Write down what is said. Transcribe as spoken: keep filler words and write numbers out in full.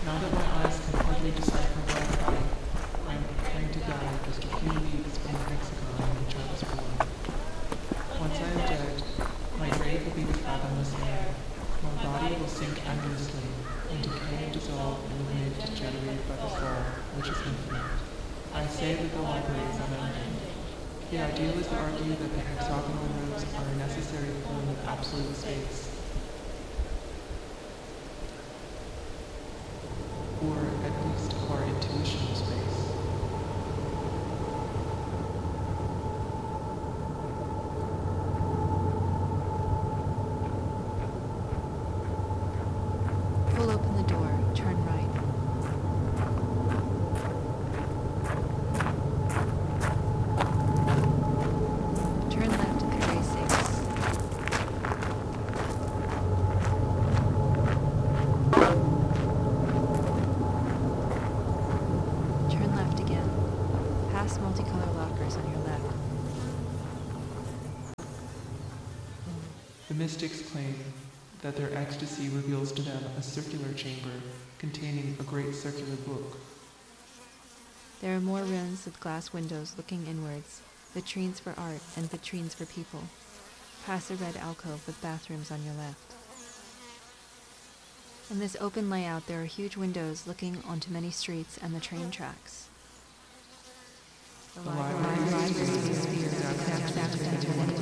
Now that my eyes can hardly decipher where I'm heading, I'm trying to gather just a few leaves from the hexagon in which I was born. Once I am dead, my grave will be the fathomless air. My body will sink endlessly, and decay and dissolve in the wave generated by the soul, which is infinite. I say that the library is unending. The idealists argue that the hexagonal rows are a necessary form of absolute space, or at least of our intuitional space. Pull open the door, turn right. Turn left at the gray six. Turn left again. Past multicolor lockers on your left. The mystics claim that their ecstasy reveals to them a circular chamber containing a great circular book. There are more rooms with glass windows looking inwards, vitrines for art and vitrines for people. Past a red alcove with bathrooms on your left. In this open layout, there are huge windows looking onto many streets and the train tracks. The library is a sphere, exactly